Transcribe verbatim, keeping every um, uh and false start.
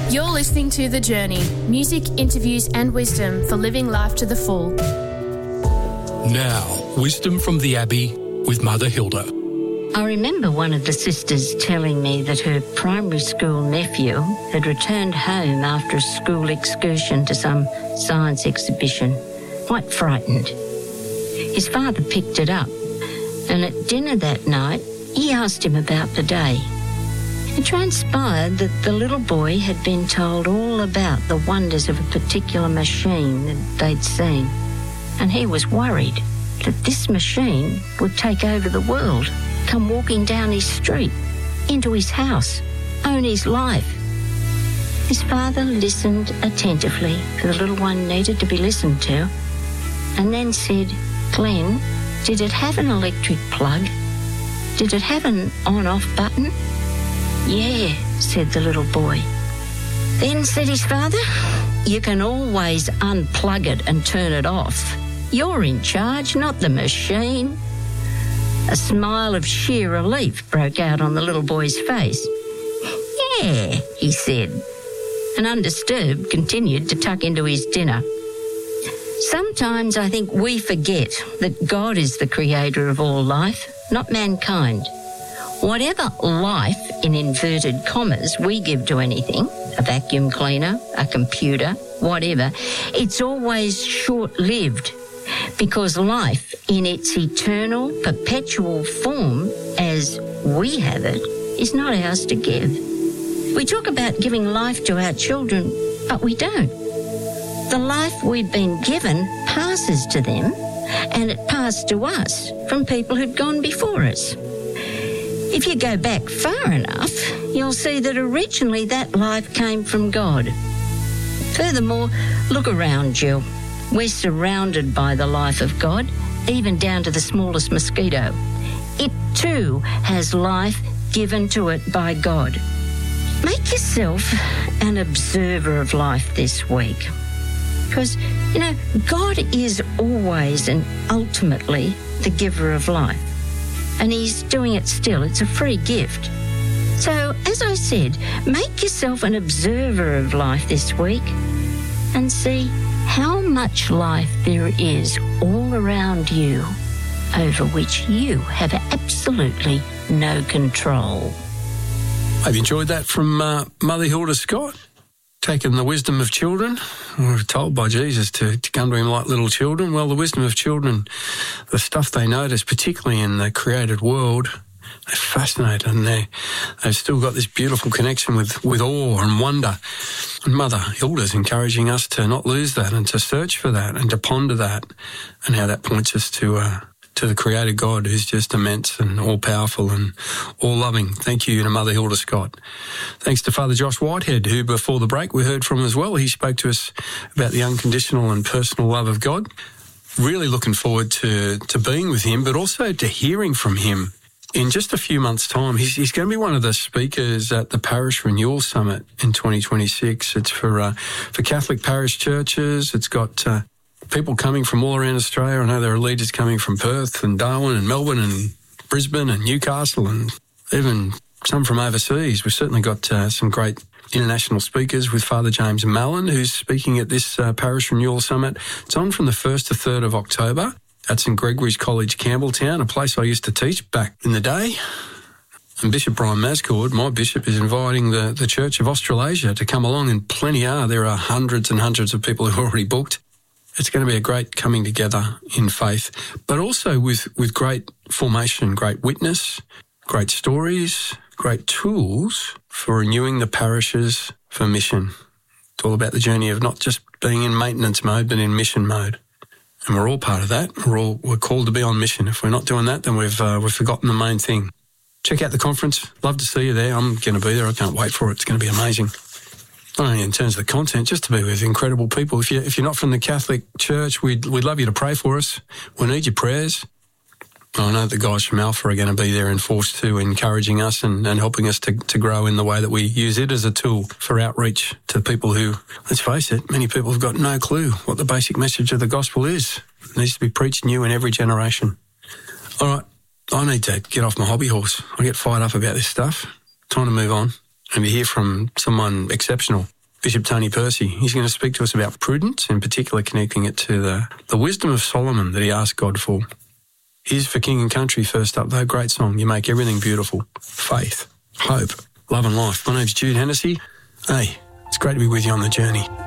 You're listening to The Journey, music, interviews and wisdom for living life to the full. Now, wisdom from the Abbey with Mother Hilda. I remember one of the sisters telling me that her primary school nephew had returned home after a school excursion to some science exhibition, quite frightened. His father picked it up, and at dinner that night, he asked him about the day. It transpired that the little boy had been told all about the wonders of a particular machine that they'd seen, and he was worried that this machine would take over the world, come walking down his street, into his house, own his life. His father listened attentively, for the little one needed to be listened to, and then said, "Glenn, did it have an electric plug? Did it have an on-off button?" "Yeah," said the little boy. "Then," said his father, "you can always unplug it and turn it off. You're in charge, not the machine." A smile of sheer relief broke out on the little boy's face. "Yeah," he said, and undisturbed continued to tuck into his dinner. Sometimes I think we forget that God is the creator of all life, not mankind. Whatever life, in inverted commas, we give to anything, a vacuum cleaner, a computer, whatever, it's always short-lived, because life, in its eternal, perpetual form, as we have it, is not ours to give. We talk about giving life to our children, but we don't. The life we've been given passes to them, and it passed to us from people who'd gone before us. If you go back far enough, you'll see that originally that life came from God. Furthermore, look around you. We're surrounded by the life of God, even down to the smallest mosquito. It too has life given to it by God. Make yourself an observer of life this week. Because, you know, God is always and ultimately the giver of life. And he's doing it still. It's a free gift. So, as I said, make yourself an observer of life this week and see how much life there is all around you over which you have absolutely no control. Have you enjoyed that from uh, Mother Hilda Scott? Taking the wisdom of children. We were told by Jesus to, to come to him like little children. Well, the wisdom of children, the stuff they notice, particularly in the created world, they're fascinated, and they, they've still got this beautiful connection with, with awe and wonder. And Mother Hilda's encouraging us to not lose that and to search for that and to ponder that, and how that points us to uh, to the creator God who's just immense and all-powerful and all-loving. Thank you to Mother Hilda Scott. Thanks to Father Josh Whitehead, who before the break we heard from as well. He spoke to us about the unconditional and personal love of God. Really looking forward to, to being with him, but also to hearing from him in just a few months' time. He's, he's going to be one of the speakers at the Parish Renewal Summit in twenty twenty-six. It's for uh, for Catholic parish churches. It's got uh, people coming from all around Australia. I know there are leaders coming from Perth and Darwin and Melbourne and Brisbane and Newcastle and even some from overseas. We've certainly got uh, some great international speakers with Father James Mallon, who's speaking at this uh, Parish Renewal Summit. It's on from the first to third of October. At St Gregory's College, Campbelltown, a place I used to teach back in the day. And Bishop Brian Mascord, my bishop, is inviting the, the Church of Australasia to come along, and plenty are. There are hundreds and hundreds of people who are already booked. It's going to be a great coming together in faith, but also with, with great formation, great witness, great stories, great tools for renewing the parishes for mission. It's all about the journey of not just being in maintenance mode, but in mission mode. And we're all part of that. We're all we're called to be on mission. If we're not doing that, then we've uh, we've forgotten the main thing. Check out the conference. Love to see you there. I'm going to be there. I can't wait for it. It's going to be amazing. Not only in terms of the content, just to be with incredible people. If you if you're not from the Catholic Church, we'd we'd love you to pray for us. We need your prayers. I know the guys from Alpha are going to be there in force too, encouraging us and, and helping us to, to grow in the way that we use it as a tool for outreach to people who, let's face it, many people have got no clue what the basic message of the gospel is. It needs to be preached new in every generation. All right, I need to get off my hobby horse. I get fired up about this stuff. Time to move on and we hear from someone exceptional. Bishop Tony Percy. He's going to speak to us about prudence, in particular connecting it to the, the wisdom of Solomon that he asked God for. Here's For King and Country first up, though. Great song. You make everything beautiful. Faith, hope, love and life. My name's Jude Hennessy. Hey, it's great to be with you on the journey.